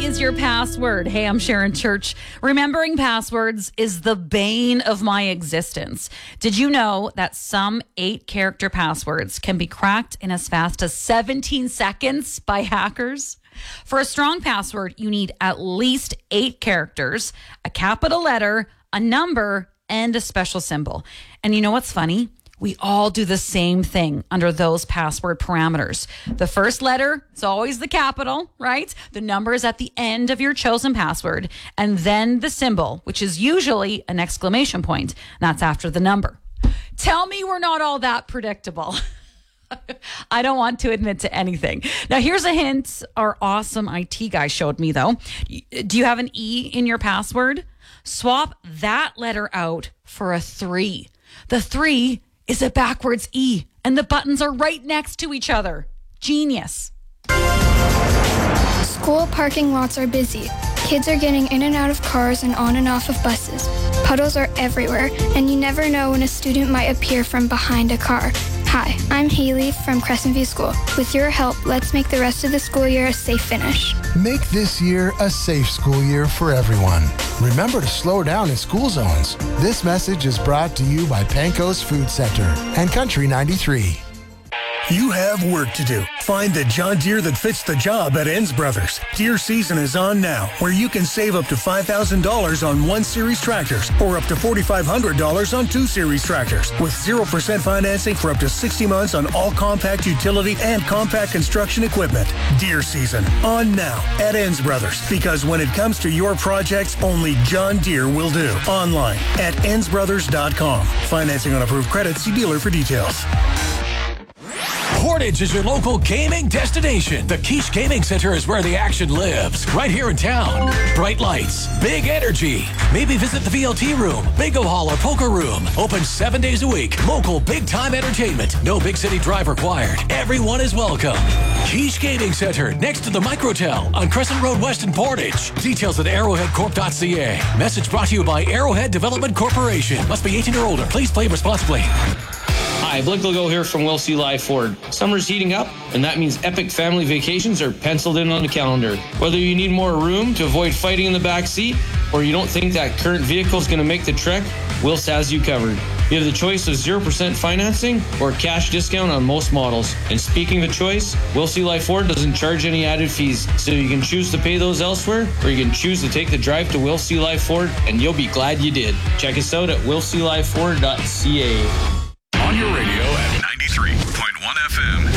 is your password? Hey, I'm Sharon Church. Remembering passwords is the bane of my existence. Did you know that some 8-character passwords can be cracked in as fast as 17 seconds by hackers? For a strong password, you need at least 8 characters, a capital letter, a number, and a special symbol. And you know what's funny? We all do the same thing under those password parameters. The first letter is always the capital, right? The number is at the end of your chosen password. And then the symbol, which is usually an exclamation point. That's after the number. Tell me we're not all that predictable. I don't want to admit to anything. Now, here's a hint our awesome IT guy showed me, though. Do you have an E in your password? Swap that letter out for a 3. The 3 is a backwards E, and the buttons are right next to each other. Genius. School parking lots are busy. Kids are getting in and out of cars and on and off of buses. Puddles are everywhere, and you never know when a student might appear from behind a car. Hi, I'm Haley from Crescent View School. With your help, let's make the rest of the school year a safe finish. Make this year a safe school year for everyone. Remember to slow down in school zones. This message is brought to you by Panko's Food Center and Country 93. You have work to do. Find the John Deere that fits the job at Enns Brothers. Deere season is on now, where you can save up to $5,000 on 1 Series tractors or up to $4,500 on 2 Series tractors with 0% financing for up to 60 months on all compact utility and compact construction equipment. Deere season on now at Enns Brothers, because when it comes to your projects, only John Deere will do. Online at ennsbrothers.com. Financing on approved credit. See dealer for details. Portage is your local gaming destination. The Quiche Gaming Center is where the action lives, right here in town. Bright lights, big energy. Maybe visit the VLT room, bingo hall, or poker room. Open 7 days a week. Local big-time entertainment. No big city drive required. Everyone is welcome. Quiche Gaming Center, next to the Microtel on Crescent Road West in Portage. Details at arrowheadcorp.ca. Message brought to you by Arrowhead Development Corporation. Must be 18 or older. Please play responsibly. Hi, Blake Legault here from Will C. Live Ford. Summer's heating up, and that means epic family vacations are penciled in on the calendar. Whether you need more room to avoid fighting in the back seat, or you don't think that current vehicle is going to make the trek, Wills has you covered. You have the choice of 0% financing or cash discount on most models. And speaking of choice, Will C. Live Ford doesn't charge any added fees, so you can choose to pay those elsewhere, or you can choose to take the drive to Will C. Live Ford, and you'll be glad you did. Check us out at willcliveford.ca. On your radio at 93.1 FM.